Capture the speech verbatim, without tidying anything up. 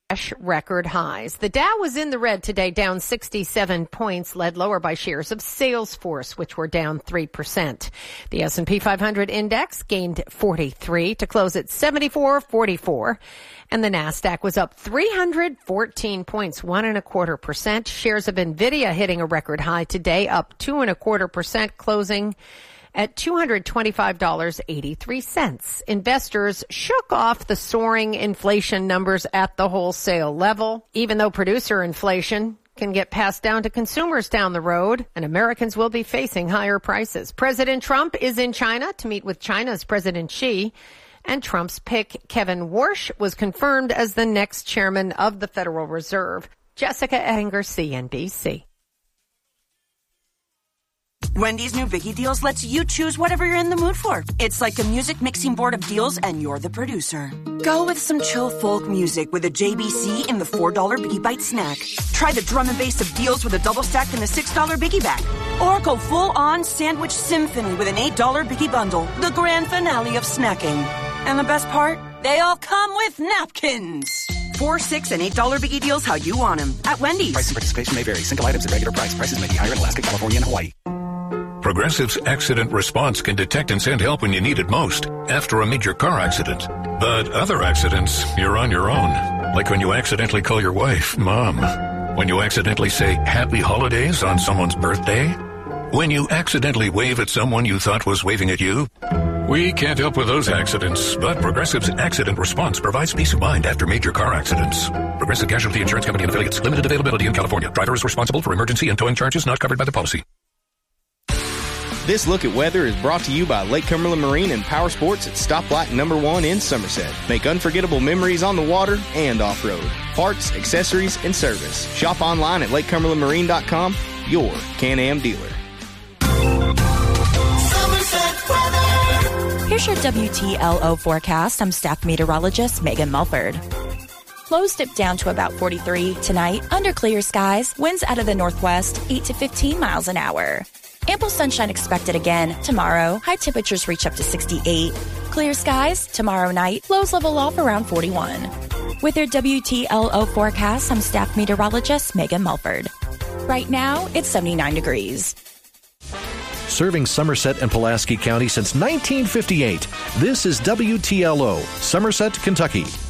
record highs. The Dow was in the red today, down sixty-seven points, led lower by shares of Salesforce, which were down three percent. The S and P five hundred index gained forty-three to close at seventy-four forty-four. And the NASDAQ was up three hundred fourteen points, one and a quarter percent. Shares of NVIDIA hitting a record high today, up two and a quarter percent, closing at two hundred twenty-five dollars and eighty-three cents. Investors shook off the soaring inflation numbers at the wholesale level, even though producer inflation can get passed down to consumers down the road, and Americans will be facing higher prices. President Trump is in China to meet with China's President Xi, and Trump's pick, Kevin Warsh, was confirmed as the next chairman of the Federal Reserve. Jessica Enger, C N B C. Wendy's new Biggie Deals lets you choose whatever you're in the mood for. It's like a music mixing board of deals, and you're the producer. Go with some chill folk music with a J B C in the four dollar Biggie Bite snack. Try the drum and bass of deals with a double stack in the six dollar Biggie Bag. Or go full-on sandwich symphony with an eight dollar Biggie Bundle, the grand finale of snacking. And the best part? They all come with napkins. Four, six, and eight dollar Biggie Deals how you want them at Wendy's. Price and participation may vary. Single items at regular price. Prices may be higher in Alaska, California, and Hawaii. Progressive's Accident Response can detect and send help when you need it most, after a major car accident. But other accidents, you're on your own. Like when you accidentally call your wife Mom. When you accidentally say Happy Holidays on someone's birthday. When you accidentally wave at someone you thought was waving at you. We can't help with those accidents, but Progressive's Accident Response provides peace of mind after major car accidents. Progressive Casualty Insurance Company and affiliates. Limited availability in California. Driver is responsible for emergency and towing charges not covered by the policy. This look at weather is brought to you by Lake Cumberland Marine and Power Sports at Stoplight Number One in Somerset. Make unforgettable memories on the water and off-road. Parts, accessories, and service. Shop online at lake cumberland marine dot com, your Can-Am dealer. Here's your W T L O forecast. I'm staff meteorologist Megan Mulford. Lows dip down to about forty-three tonight. Under clear skies, winds out of the northwest, eight to fifteen miles an hour. Ample sunshine expected again tomorrow. High temperatures reach up to sixty-eight. Clear skies tomorrow night. Lows level off around forty-one. With your W T L O forecast, I'm staff meteorologist Megan Mulford. Right now, it's seventy-nine degrees. Serving Somerset and Pulaski County since nineteen fifty-eight. This is W T L O, Somerset, Kentucky.